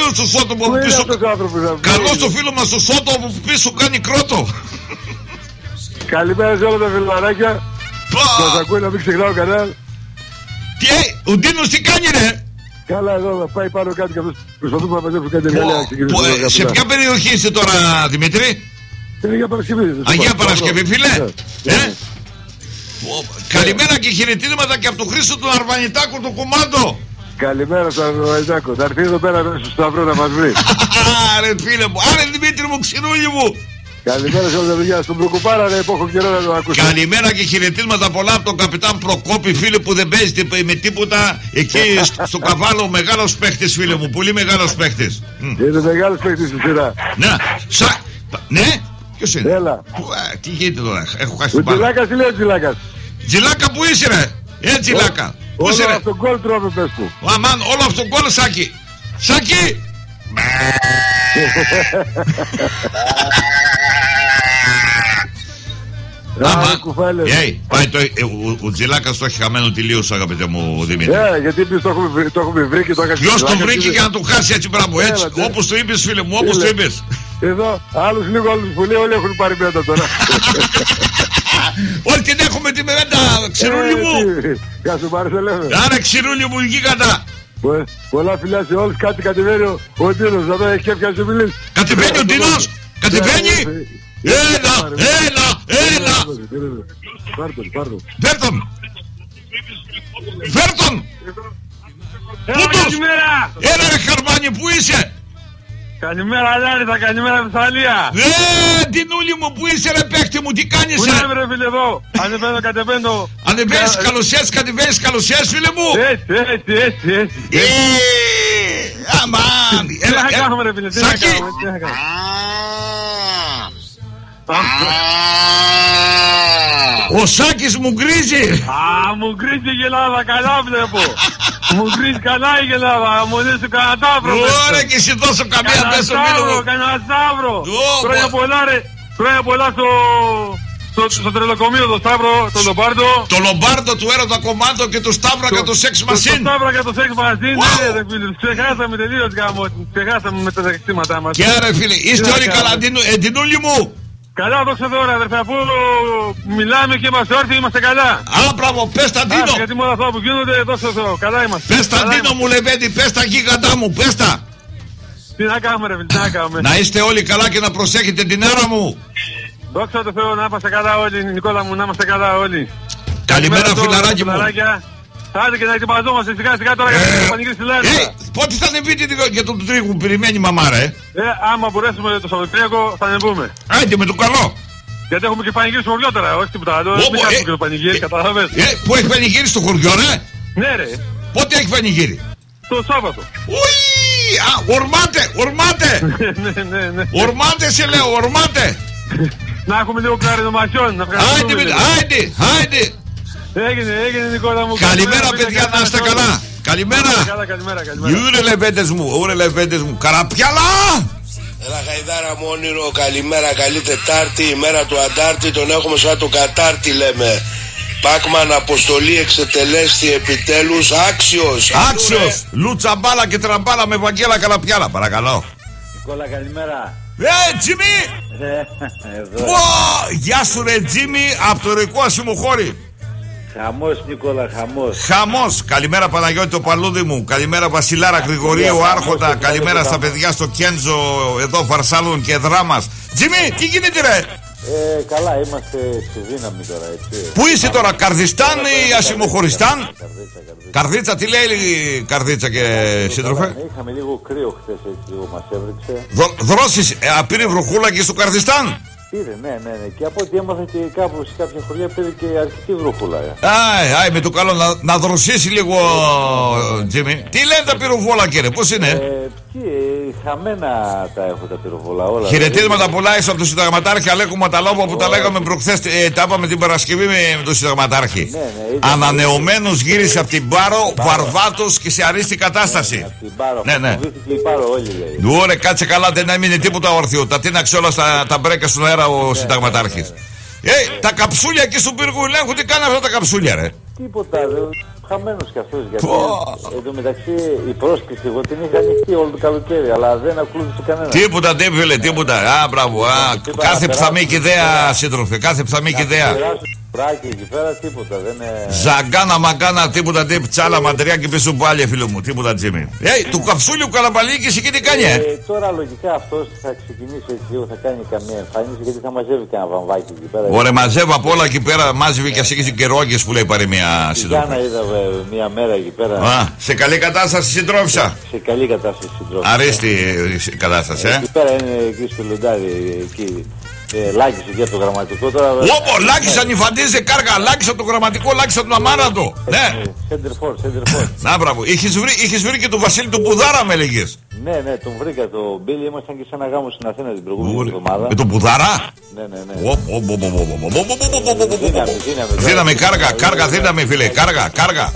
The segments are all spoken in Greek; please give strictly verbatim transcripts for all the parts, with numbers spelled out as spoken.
φίλο του Σότο που από πίσω. Καλώς το φίλο μας του Σότο που πίσω κάνει κρότο. Καλημέρα σε όλα τα φιλαράκια. Σας ακούει να μην ξεχνάω κανένα. Τι, ο Ντίνος τι κάνει ρε? Καλά εδώ, θα πάει πάνω κάτι και αυτός προσπαθούμε να μαζέψουμε κάτι εργαλεία. Σε ποια περιοχή είσαι τώρα Δημήτρη? Είναι για Παρασκευή. Αγία Παρασκευή φίλε. Ε? Καλημέρα και χαιρετίσματα και από τον Χρήστο του Αρβανιτάκου του Κουμάντο. Καλημέρα στον Αρβανιτάκο. Θα έρθει εδώ πέρα μέσα στο Σταυρό να μας βρει. Άρε φίλε μου, άρε Δημήτρη μου, ξηρούλι μου. Καλημέρα σε όλα τα παιδιά. Στον Προκοπάρα ρε που έχω καιρό να το ακούσω. Καλημέρα και χαιρετίσματα πολλά από τον καπιτάν Προκόπη φίλε που δεν παίζει με τίποτα. Εκεί στο Καβάλο μεγάλος παίχτης φίλε μου, πολύ μεγάλος παίχτης. Είναι μεγάλος παίχτης στη σειρά. Ναι, σα... ναι. Ποιος είναι? Έλα. Ε, τι γίνεται τώρα, έχω χάσει την μπάλα. Ο Τζιλάκας τι λέει ο Τζιλάκας? Τζιλάκα που είσαι ρε? Ε Τζιλάκα. Όλο αυτό τον κόλ τρώμε πες του. Αμάν, όλο αυτό τον κόλ Σάκη. Σάκη. Άμα, hey, πάει το, ε, ο, ο Τζιλάκας το έχει χαμένο τελείως αγαπητέ μου Δημήτρη. Yeah, γιατί εμείς το έχουμε, το έχουμε βρει και το έκαμε. Ποιος το βρήκε και να το χάσει έτσι μπράβο έτσι. Yeah, όπως το είπες φίλε μου, όπως το είπες. Εδώ, άλλους λίγο, άλλους πολύ, όλοι έχουν πάρει μέτα τώρα. Όλοι την έχουμε τη μέτα, ξηρούλι μου. Κάσου πάρε σε λέμε. Άρα ξηρούλι μου γίγαντα. Πολλά φιλιά σε όλους, κάτι κατεβαίνει ο Ντίνος, εδώ έχει και έπιασε μιλής. Κατεβαίνει ο Ντίνος, κατεβαίνει. Έλα, έλα, έλα. Φέρ τον. Φέρ τον. Καλημέρα. Έλα ρε Χαρμάνι, πού είσαι? Καλημέρα Λάρισα, καλημέρα Θεσσαλία. Ε, Ντινούλη μου, πού είσαι ρε παίχτη μου, τι κάνεις? Πού είμαι ρε φίλε εδώ, ανεβαίνω, κατεβαίνω. Ανεβαίνεις καλωσιές, κατεβαίνεις καλωσιές φίλε μου. Έτσι, έτσι, έτσι, έτσι. Αμάν. Τι να κάνουμε ρε φίλε, τι να κάνουμε, τι να κάνουμε. Ο Σάκης μου γκρίζει. Α, μου γκρίζει η Ελλάδα, καλά βλέπω. Μου γκρίζει καλά η Ελλάδα, μου δίνει το κανατάβρο. Ωραία και εσύ δώσω καμία πέσο μήλο μου. Κανατάβρο, χρόνια πολλά ρε, χρόνια πολλά στο... Στο, στο τρελοκομείο το Σταύρο, το Λομπάρντο. Το Λομπάρντο του έρωτα κομμάτο και του Σταύρα και το σεξ μασίν. Το Σταύρα και το σεξ μασίν, ναι ρε φίλε. Ξεχάσαμε τελείως γάμο, ξεχάσαμε με τα δεξίματά μας. Και άρα φίλε, είστε όλοι καλά, Εντινούλη μου. Καλά, δόξα τω ρε αδερφέ, αφού μιλάμε και είμαστε όρθιοι, είμαστε καλά. Α, μπράβο, πες τα Ντίνο. Γιατί μόνο αυτά που γίνονται, δόξα τω Θεώ, καλά είμαστε. Πες τα Ντίνο μου Λεβέντη, πες τα γίγαντά μου, πες τα. Τι να κάνουμε ρε φίλε, τι να κάνουμε. Να είστε όλοι καλά και να προσέχετε την άρα μου. Δόξα τω Θεώ, να είμαστε καλά όλοι, Νικόλα μου, να είμαστε καλά όλοι. Καλημέρα φιλαράκι μου. Άντε και να ετοιμαζόμαστε σιγά σιγά τώρα για να πανηγύρι στη Λάρισα. Πότε θα ανεβείτε για τον τρίγο που περιμένει η μαμάρα, ε? Ε, άμα μπορέσουμε το Σαββατοκύριακο θα ανεβούμε. Άντε με το καλό. Γιατί έχουμε και πανηγύρι στο χωριό τώρα, όχι τίποτα άλλο. Μην κάνουμε και το πανηγύρι, καταλαβαίνετε. Ε, πού έχει πανηγύρι στο χωριό, ρε? Ναι, ρε. Πότε έχει πανηγύρι? Το Σάββατο. Ουί! Α, ορμάτε, ορμάτε! Ναι, ναι, ναι. Ορμάτε σε λέω, ορμάτε! Να έχουμε λίγο κλαρινομασιόν. Άιντε, άιντε, άιντε. Έγινε, έγινε Νικόλα μου. Καλημέρα παιδιά, να είστε καλά. Καλημέρα. Καλά, καλημέρα, καλημέρα. Ούρε λεβέντες μου, ούρε λεβέντες μου. Καραπιάλα! Έλα γαϊδάρα μου όνειρο, καλημέρα, καλή Τετάρτη, ημέρα του Αντάρτη, τον έχουμε σαν το Κατάρτη λέμε. Πάκμαν αποστολή εξετελέστη επιτέλους, άξιος. Άξιος, λούτσα μπάλα και τραμπάλα με Βαγγέλα Καραπιάλα, παρακαλώ. Νικόλα καλημέρα. Ε, Τζίμι! Εδώ. Γεια σου ρε Τζίμι, από το ρικό ασημοχώρι. Χαμός Νικόλα, χαμός. Χαμός, καλημέρα Παναγιώτη το παλούδι μου. Καλημέρα Βασιλάρα Γρηγορίου Άρχοντα. Καλημέρα στα παιδιά στο Κέντζο εδώ Φαρσάλων και Δράμας. Τζίμι, τι γίνεται ρε? Ε, καλά, είμαστε στη δύναμη τώρα, έτσι. Πού είσαι τώρα, Καρδιστάν ή Ασημοχωριστάν? Καρδίτσα, καρδίτσα. Καρδίτσα, τι λέει η Καρδίτσα και σύντροφε? Είχαμε λίγο κρύο χθες, έτσι, λίγο μας έβριξε. Δρο, δρόσεις, ε, πήρε βροχούλα και στο Καρδιστάν? Πήρε, ναι, ναι, ναι. Και από ό,τι έμαθα και κάπου σε κάποια χωριά πήρε και αρκετή βροχούλα. Άι, άι, με το καλό να, να δροσίσει λίγο, Τζίμι. Τι λένε τα πυροβόλα, κύριε, πώς είναι? Ε, τι, χαμένα τα έχω τα πυροβόλα όλα. Χαιρετίσματα πολλά ίσω από τον συνταγματάρχη Αλέκο Ματαλόβο που τα λέγαμε προχθές, ε, τα είπαμε την Παρασκευή με, με τον συνταγματάρχη. Ναι, ναι, ανανεωμένος γύρισε από την Πάρο, βαρβάτος και σε αρίστη κατάσταση. Ναι, από την Πάρο, ναι, ναι. η Πάρο όλοι λέει. Ωραία, κάτσε καλά, δεν έμεινε τίποτα όρθιο. Τα τίναξε όλα στα τα μπρέκα στον αέρα ο ναι, συνταγματάρχης. Ναι, ναι, ναι. Ε, τα καψούλια εκεί στον πύργο ελέγχου, τι κάνουν αυτά τα καψούλια, ρε? Τίποτα, δεν χαμένος κι αυτός. Γιατί εν τω μεταξύ η πρόσκληση εγώ την είχα ανοιχτή όλο το καλοκαίρι, αλλά δεν ακολούθησε κανένα. Τίποτα, δεν φίλε, τίποτα. Α, μπράβο. Α, κάθε ψαμίκη ιδέα, σύντροφε. Κάθε ψαμίκη ιδέα. Πράκι εκεί πέρα, τίποτα. Δεν είναι... Ζαγκάνα, μαγκάνα, τίποτα. Τύπ, τσάλα, μαντριά και πίσω πάλι, φίλο μου. Τίποτα, Τζίμι. Ε, του καυσούλιου Καλαμπαλίκης εκεί τι κάνει, ε. ε. Τώρα λογικά αυτός θα ξεκινήσει έτσι, θα κάνει καμία εμφάνιση γιατί θα μαζεύει και ένα βαμβάκι εκεί πέρα. Ωραία, μαζεύω από όλα εκεί πέρα. Μάζευε και ασύγχυση και ρόγες που λέει παροιμία, σύντροφε. Γιάννα είδα μια μέρα εκεί πέρα. Α, σε καλή κατάσταση συντρόφισσα. Σε καλή κατάσταση συντρόφισσα. Αρέστη η κατάσταση, ε. Εκεί πέρα είναι εκεί στο Λουντάρι, εκεί. Ε, Λάκης εκεί από το γραμματικό τώρα. Όπο, Λάκης ανηφαντίζει κάρκα. Λάκης από το γραμματικό, Λάκης από την αμάρα του. Ναι. Center for, center for. Να, μπράβο. Είχες βρει, είχες βρει και τον Βασίλη του Πουδάρα, με έλεγες. Ναι, ναι, τον βρήκα. Το Μπίλι ήμασταν και σε ένα γάμο στην Αθήνα την προηγούμενη εβδομάδα. Με τον Πουδάρα. Ναι, ναι, ναι. Δύναμη, κάργα, κάργα, δύναμη, φίλε. Κάργα, κάργα.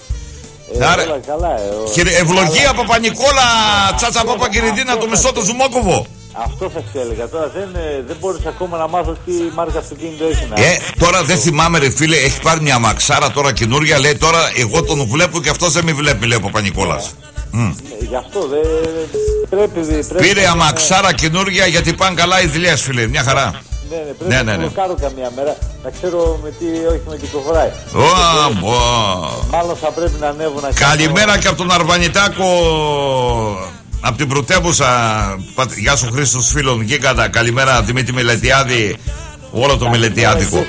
Ευλογία Παπα-Νικόλα, Τσάτσα Παπα-Κυριδίνα, το μισό του Ζουμόκοβο. Αυτό θα σου έλεγα. Τώρα δεν, δεν μπορείς ακόμα να μάθω τι μάρκα αυτοκίνητο έχει να. Ε, τώρα δεν θυμάμαι, ρε φίλε, έχει πάρει μια μαξάρα τώρα καινούρια. Λέει τώρα, εγώ τον βλέπω και αυτός δεν με βλέπει, λέει ο Παπα-Νικόλας. Mm. Γι' αυτό δεν πρέπει, πρέπει. Πήρε αμαξάρα καινούρια γιατί πάνε καλά οι δουλειές, φίλε. Μια χαρά. Ναι, ναι, πρέπει ναι, ναι, ναι. να το κάνω καμία μέρα. Να ξέρω με τι όχι με τι προχωράει. Oh, oh. Μάλλον θα πρέπει να ανέβω να. Καλημέρα κάνω... και από τον Αρβανιτάκο. Από την πρωτεύουσα. Γεια σου Χρήστος φίλων Γίγαντα. Καλημέρα Δημήτρη Μελετιάδη. Όλο το Μελετιάδικο.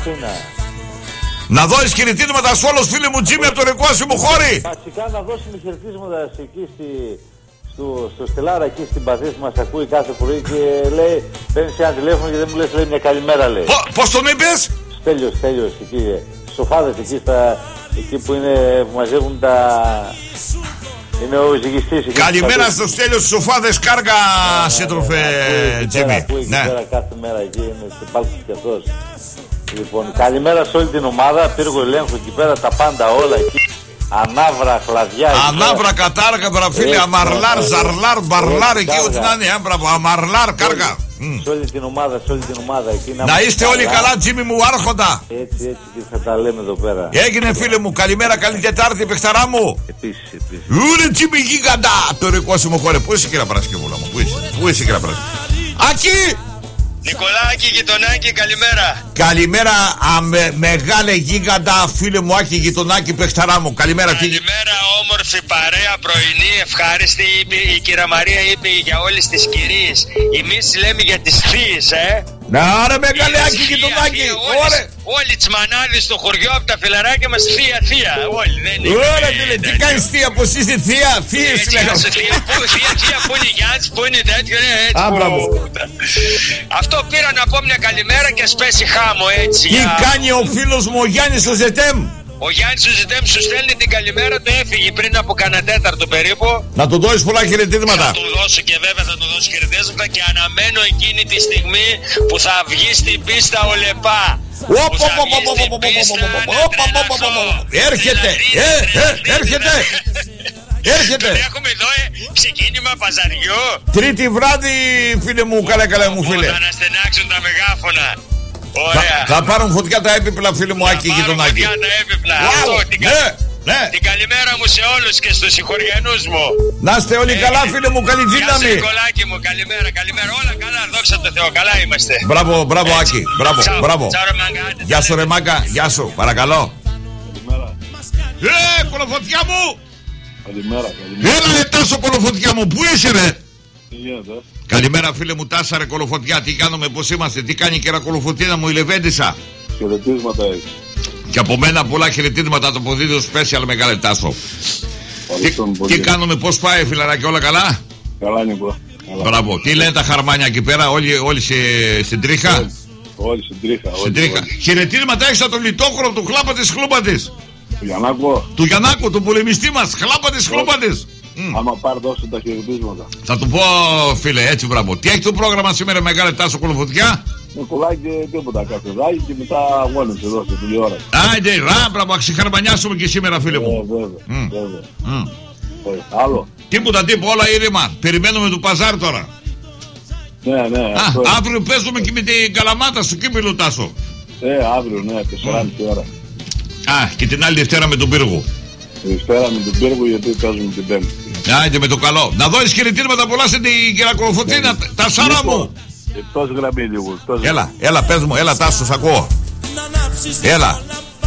Να δώσεις χαιρετίσματα σε όλους φίλοι μου Τζίμι από το ρεκόσιμο χώρι. Βασικά να δώσουμε χαιρετίσματα εκεί στη, στο, στο Στελάρα εκεί στην Παθήση που μας ακούει κάθε πρωί και λέει παίρνεις ένα τηλέφωνο και δεν μου λες λέει μια καλημέρα λέει. Πο, πώς τον είπες? Στέλιος, Στέλιος εκεί, σοφάδες εκεί, στα, εκεί που είναι που μαζεύουν τα... Είναι ο ζυγιστής. Καλημέρα στο Στέλιο στους σοφάδες κάργα σύντροφε Τζίμι. Ακούει εκεί πέρα κάθε μέρα εκεί είναι στην πάλκη και αυτός. Λοιπόν, καλημέρα σε όλη την ομάδα. Πύργο ελέγχου εκεί πέρα, τα πάντα όλα εκεί. Ανάβρα, χλαδιά. Ανάβρα, κατάργα, μπραφίλε, αμαρλάρ, ζαρλάρ, μπαρλάρ, εκεί ό,τι να είναι, έμπραβο, αμαρλάρ, κάργα. Σε όλη την ομάδα, σε όλη την ομάδα εκεί. Να είστε όλοι καλά, Τζίμι μου, άρχοντα. Έτσι, έτσι και θα τα λέμε εδώ πέρα. Έγινε φίλε μου, καλημέρα, καλή Τετάρτη, παιχταρά μου. Επίσης, επίσης. Ούρε Τζίμι Γίγαντα, το ρεκόσιμο χώρε. Πού είσαι κύριε Παρασκευούλα μου, πού είσαι, πού είσαι κύριε Παρασκευούλα. Ακή! Νικολάκη, γειτονάκι, καλημέρα. Καλημέρα, αμε, μεγάλε γίγαντα, φίλε μου, Άκη, γειτονάκι, παιχταρά μου. Καλημέρα, καλημέρα, τι... όμορφη παρέα, πρωινή, ευχάριστη. Είπε, η κυρία Μαρία είπε για όλες τις κυρίες. Εμείς λέμε για τις θείες, ε. Να ρε μεγάλε Άκη, γειτονάκι. Όλοι τις μανάδες στο χωριό από τα φιλαράκια μας θεία, θεία. Όλοι δεν είναι. Ωραία, φίλε, τι κάνεις θεία, πως είσαι θεία, θείες λέγαμε. Θεία, θεία, που είναι Γιάννης, που είναι τέτοιο, έτσι. Αυτό πήρα να πω μια καλημέρα και ας πέσει χάμο έτσι. Τι κάνει ο φίλος μου ο Γιάννης ο Ζετέμ? Ο Γιάννης ο Ζετέμ σου στέλνει την καλημέρα του, έφυγε πριν από κανένα τέταρτο περίπου. Να του δώσεις πολλά χαιρετίσματα. Θα του δώσω και βέβαια θα του δώσω χαιρετίσματα και αναμένω εκείνη τη στιγμή που θα βγει στην πίστα ο Λεπά. Έρχεται, έρχεται. Έρχεται! Τον έχουμε εδώ, ε, ξεκίνημα παζαριού. Τρίτη βράδυ, φίλε μου, καλά καλά μου φίλε. Θα αναστενάξουν τα μεγάφωνα. Ωραία. Θα, θα πάρουν φωτιά τα έπιπλα, φίλε μου, Άκη, γειτονάκι. Θα πάρουν φωτιά τα έπιπλα. Wow. Αυτό, την, ναι, ναι. την καλημέρα μου σε όλους και στους συγχωριανούς μου. Να είστε όλοι ε, καλά, φίλε μου, καλή δύναμη. Γεια σου, Νικολάκη μου, καλημέρα, καλημέρα. Όλα καλά, δόξα τω Θεώ, καλά είμαστε. Μπράβο, μπράβο, Άκη, μπράβο, Τσάου, μπράβο. Τσάου, ρε, μάγκα, γεια σου, ρε μάγκα, γεια σου, παρακαλώ. Καλημέρα. Ε, κολοφωτιά μου. Καλημέρα, καλημέρα. Έλα ρε Τάσο κολοφωτιά μου, πού είσαι ρε? Τι γίνεται? Καλημέρα φίλε μου Τάσα ρε κολοφωτιά, τι κάνουμε, πως είμαστε, τι κάνει και η κολοφωτίνα μου η Λεβέντισσα? Χαιρετίσματα έχεις. Και από μένα πολλά χαιρετίσματα το ποδίδιο special μεγάλε Τάσο. Τι, τι κάνουμε, πως πάει φιλαράκι, όλα καλά? Καλά Νίκο. Μπράβο, τι λένε τα χαρμάνια εκεί πέρα, όλοι, όλοι σε, στην τρίχα? Όλοι, όλοι στην τρίχα. Στην τρίχα. Χαιρετίσματα έχεις από τον λιτόχρο του χλάπα της χλούπα της. Του Γιαννάκο. Του Γιαννάκου, του πολεμιστή μας, χλάπα της χλούπα της. Mm. Άμα πάρει δώσει τα χαιρετίσματα. Θα του πω φίλε, έτσι μπράβο. Τι έχει το πρόγραμμα σήμερα μεγάλε Τάσο κολοφωτιά? Νικολάκη τίποτα, καφεδάκι και μετά αγώνες εδώ στην τηλεόραση. Άιντε, α, μπράβο, ξεχαρμανιάσουμε και σήμερα φίλε μου. Ε, βέβαια, mm. βέβαια. Mm. Ε, άλλο. Τίποτα, τίποτα, όλα ήρεμα. Περιμένουμε του παζάρ τώρα. Ναι, ναι. Α, αύριο παίζουμε και με την Καλαμάτα στο κύπελλο Τάσο. Ε, αύριο, ναι, τεσσεράμισι ώρα. Α, και την άλλη Δευτέρα με τον Πύργο. Δευτέρα με τον Πύργο, γιατί παίζουμε την Πέμπτη. Άντε με το καλό. Να δώσεις χαιρετήρματα πολλά στην Κυρακοφωτίνα, τα σάρα μου. Εκτός γραμμή λίγο. Έλα, έλα πες μου, έλα Τάσο, σ' ακούω. Έλα.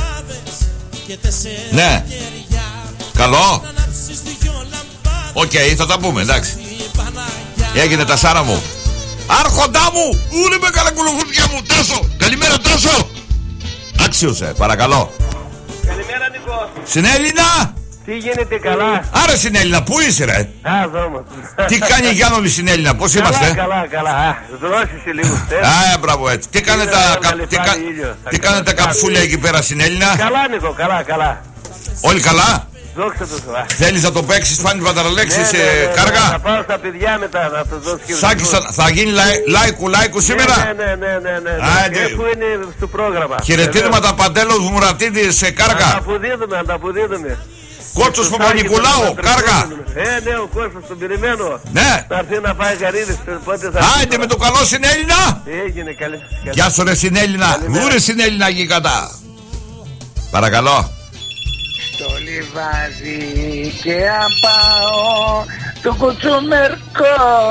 Ναι. Καλό. Οκ, okay, θα τα πούμε, εντάξει. Έγινε τα σάρα μου. Άρχοντά μου, ούρε με καλακουλοφούτια μου. Τάσο, καλημέρα Τάσο. Άξιωσε, παρακαλώ. Καλημέρα Νικό. Συνέλληνα. Τι γίνεται, καλά? Άρα Συνέλληνα, πού είσαι ρε? Α, εδώ. Τι κάνει η Γιάννολη Συνέλληνα, πώς καλά, είμαστε? Καλά, καλά, δρόσησε λίγο. Α, μπράβο έτσι. Τι κάνετε τα, κα... τι κα... τι κάνε τα καψούλια εκεί πέρα Συνέλληνα? Καλά Νικό, καλά, καλά. Όλοι καλά? Δόξα τω Θεώ. Θέλεις να το παίξεις, Φάνης Βαταραλέξης, ναι, ναι, ναι, κάργα? Θα πάω στα παιδιά μετά, να το δώσω και Σάκη, θα, θα γίνει λάι, λάικου λάικου σήμερα? Ναι, ναι, ναι, ναι, ναι, ναι. Άντε. Που είναι στο πρόγραμμα. Χαιρετήρματα Παντέλος Μουρατίδης σε κάργα. Ανταποδίδουμε, ανταποδίδουμε. Κότσος Παπα-Νικολάου, κάργα. Ε, ναι, ο Κώστας, τον περιμένω. Ναι. Θα έρθει να πάει γαρίδες, πότε θα... Άντε με το καλό Συνέλληνα. Έγινε, καλή. Γεια σου ρε Συνέλληνα. Βούρε Συνέλληνα εκεί κατά. Παρακαλώ. Στο λιβάδι και αν πάω το κουτσομερκό